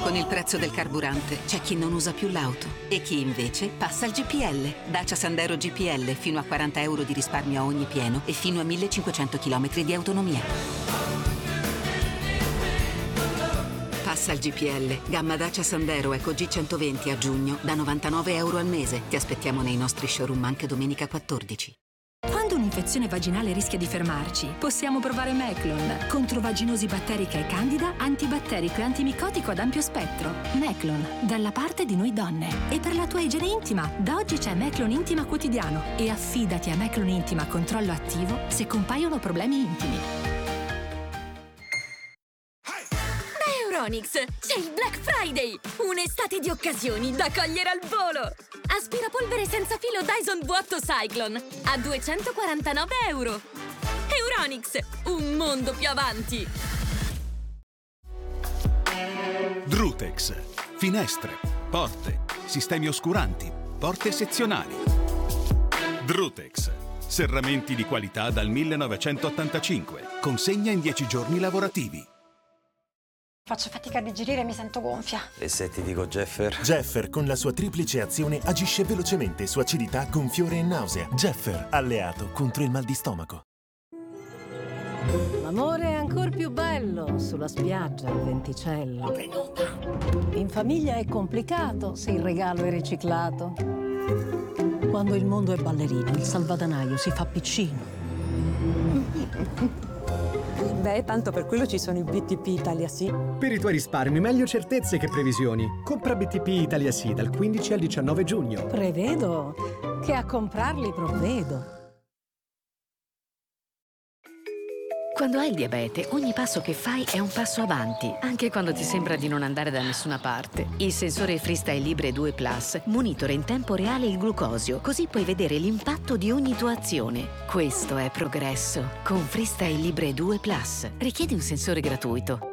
Con il prezzo del carburante c'è chi non usa più l'auto e chi invece passa al GPL. Dacia Sandero GPL, fino a 40 euro di risparmio a ogni pieno e fino a 1500 km di autonomia. Passa al GPL. Gamma Dacia Sandero Eco G120 a giugno da 99 euro al mese. Ti aspettiamo nei nostri showroom anche domenica 14. Quando un'infezione vaginale rischia di fermarci, possiamo provare Meclon. Contro vaginosi batterica e candida, antibatterico e antimicotico ad ampio spettro. Meclon, dalla parte di noi donne. E per la tua igiene intima, da oggi c'è Meclon Intima Quotidiano. E affidati a Meclon Intima Controllo Attivo se compaiono problemi intimi. Euronics, c'è il Black Friday! Un'estate di occasioni da cogliere al volo! Aspirapolvere senza filo Dyson V8 Cyclone a 249 euro. Euronics, un mondo più avanti! Drutex. Finestre, porte, sistemi oscuranti, porte sezionali. Drutex. Serramenti di qualità dal 1985. Consegna in 10 giorni lavorativi. Faccio fatica a digerire e mi sento gonfia. E se ti dico Jeffer? Jeffer con la sua triplice azione agisce velocemente su acidità, gonfiore e nausea. Jeffer, alleato contro il mal di stomaco. L'amore è ancora più bello sulla spiaggia, al venticello. In famiglia è complicato se il regalo è riciclato. Quando il mondo è ballerino, il salvadanaio si fa piccino. Beh, tanto per quello ci sono i BTP Italia Sì. Per i tuoi risparmi, meglio certezze che previsioni. Compra BTP Italia Sì dal 15 al 19 giugno. Prevedo che a comprarli provvedo. Quando hai il diabete, ogni passo che fai è un passo avanti, anche quando ti sembra di non andare da nessuna parte. Il sensore Freestyle Libre 2 Plus monitora in tempo reale il glucosio, così puoi vedere l'impatto di ogni tua azione. Questo è progresso. Con Freestyle Libre 2 Plus. Richiedi un sensore gratuito.